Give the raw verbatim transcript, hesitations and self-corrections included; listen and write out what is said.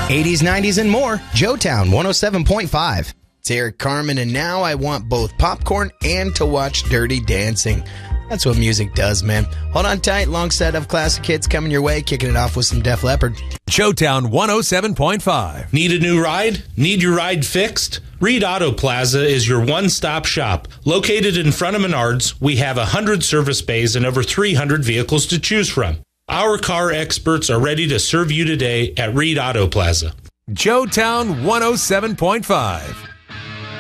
eighties, nineties, and more. Joetown one oh seven point five. It's Eric Carmen, and now I want both popcorn and to watch Dirty Dancing. That's what music does, man. Hold on tight. Long set of classic hits coming your way. Kicking it off with some Def Leppard. Joetown one oh seven point five. Need a new ride? Need your ride fixed? Reed Auto Plaza is your one-stop shop. Located in front of Menards, we have one hundred service bays and over three hundred vehicles to choose from. Our car experts are ready to serve you today at Reed Auto Plaza. Joetown one oh seven point five.